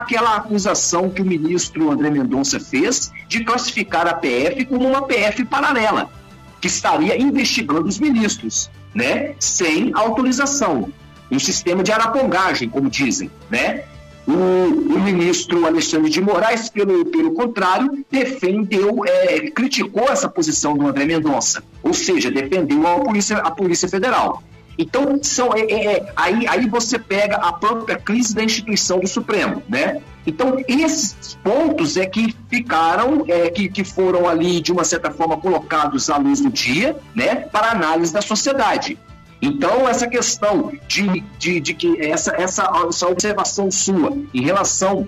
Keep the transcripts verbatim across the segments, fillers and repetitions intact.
aquela acusação que o ministro André Mendonça fez de classificar a P F como uma P F paralela, que estaria investigando os ministros, né, sem autorização. Um sistema de arapongagem, como dizem, né? O, o ministro Alexandre de Moraes, pelo, pelo contrário, defendeu, é, criticou essa posição do André Mendonça, ou seja, defendeu a Polícia, a Polícia Federal. Então, são, é, é, aí, aí você pega a própria crise da instituição do Supremo, né? Então, esses pontos é que ficaram, é, que, que foram ali, de uma certa forma, colocados à luz do dia, né, para análise da sociedade. Então, essa questão de, de, de que essa, essa, essa observação sua em relação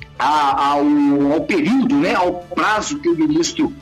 a, ao, ao período, né, ao prazo que o ministro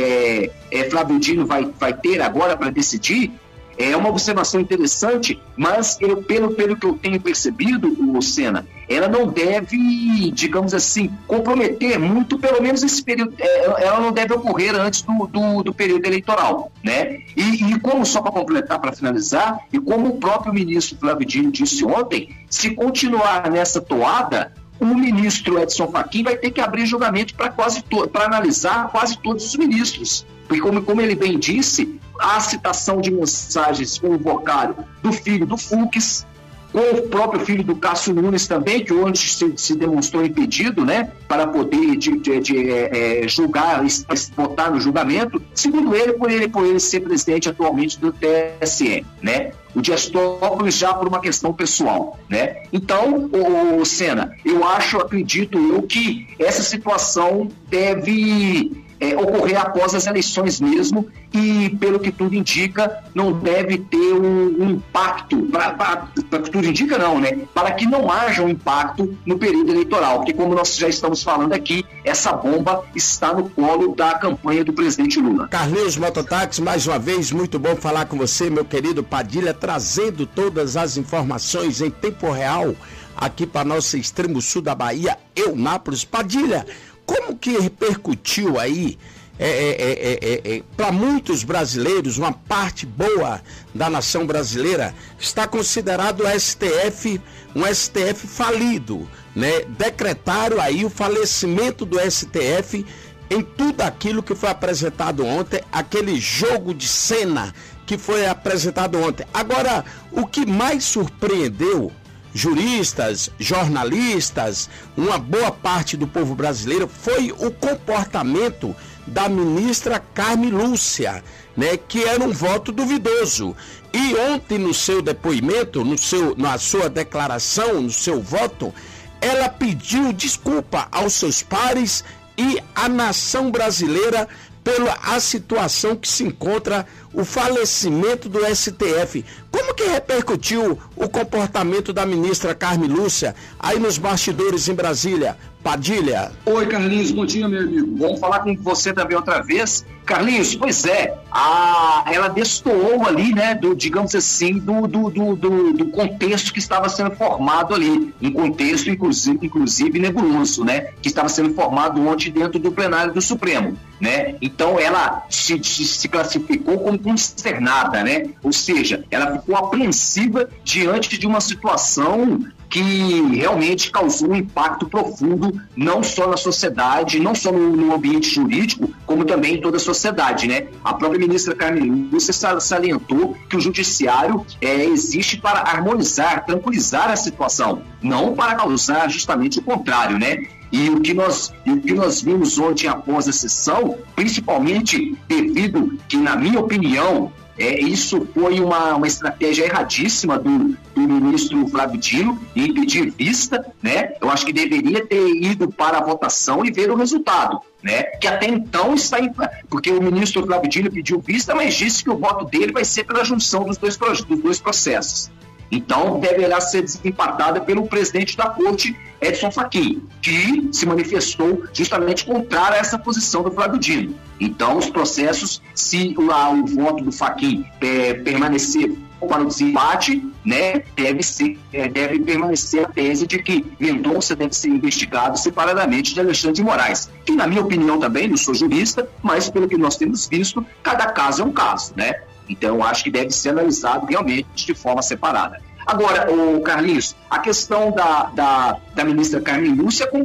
é, é, Flávio Dino vai, vai ter agora para decidir, é uma observação interessante, mas eu, pelo, pelo que eu tenho percebido, Lucena, ela não deve, digamos assim, comprometer muito, pelo menos esse período, ela não deve ocorrer antes do, do, do período eleitoral, né? E, e como, só para completar, para finalizar, e como o próprio ministro Flávio Dino disse ontem, se continuar nessa toada, o ministro Edson Fachin vai ter que abrir julgamento para quase para analisar quase todos os ministros. Porque, como, como ele bem disse, a citação de mensagens com o vocário do filho do Fux, com o próprio filho do Cássio Nunes também, que hoje se, se demonstrou impedido, né, para poder de, de, de, é, julgar, votar no julgamento, segundo ele, por ele, por ele ser presidente atualmente do T S E, né? O Dias Toffoli já por uma questão pessoal, né? Então, o Sena, eu acho, acredito eu, que essa situação deve é, ocorrer após as eleições mesmo e, pelo que tudo indica, não deve ter um, um impacto, para que tudo indica não, né? Para que não haja um impacto no período eleitoral, porque como nós já estamos falando aqui, essa bomba está no colo da campanha do presidente Lula. Carlinhos Mototáxi, mais uma vez, muito bom falar com você, meu querido Padilha, trazendo todas as informações em tempo real aqui para nosso extremo sul da Bahia, Eunápolis. Padilha, como que repercutiu aí é, é, é, é, é, para muitos brasileiros, uma parte boa da nação brasileira, está considerado o S T F um S T F falido, né? Decretaram aí o falecimento do S T F em tudo aquilo que foi apresentado ontem, aquele jogo de cena que foi apresentado ontem. Agora, o que mais surpreendeu juristas, jornalistas, uma boa parte do povo brasileiro, foi o comportamento da ministra Carmen Lúcia, né, que era um voto duvidoso. E ontem, no seu depoimento, no seu, na sua declaração, no seu voto, ela pediu desculpa aos seus pares e à nação brasileira pela a situação que se encontra o falecimento do S T F. Como que repercutiu o comportamento da ministra Carmen Lúcia aí nos bastidores em Brasília? Padilha. Oi, Carlinhos, bom dia, meu amigo. Vamos falar com você também outra vez. Carlinhos, pois é, a, ela destoou ali, né, do, digamos assim, do, do, do, do, do contexto que estava sendo formado ali, um contexto, inclusive, inclusive nebuloso, né, que estava sendo formado ontem dentro do plenário do Supremo, né, então ela se, se, se classificou como consternada, né, ou seja, ela ficou apreensiva diante de uma situação que realmente causou um impacto profundo, não só na sociedade, não só no, no ambiente jurídico, como também em toda a sociedade, né? A própria ministra Carmen Lúcia salientou que o judiciário é, existe para harmonizar, tranquilizar a situação, não para causar justamente o contrário, né? E o que nós, e o que nós vimos ontem após a sessão, principalmente devido que, na minha opinião, É, isso foi uma, uma estratégia erradíssima do, do ministro Flávio Dino em pedir vista, né? Eu acho que deveria ter ido para a votação e ver o resultado, né? Que até então está em... Porque o ministro Flávio Dino pediu vista, mas disse que o voto dele vai ser pela junção dos dois, dos dois processos. Então, deverá ser desempatada pelo presidente da Corte, Edson Fachin, que se manifestou justamente contrário a essa posição do Flávio Dino. Então, os processos, se lá o voto do Fachin é, permanecer para o desempate, né, deve, ser, é, deve permanecer a tese de que Mendonça deve ser investigado separadamente de Alexandre de Moraes, que, na minha opinião, também, não sou jurista, mas pelo que nós temos visto, cada caso é um caso, né? Então, eu acho que deve ser analisado realmente de forma separada. Agora, o Carlinhos, a questão da, da, da ministra Carmen Lúcia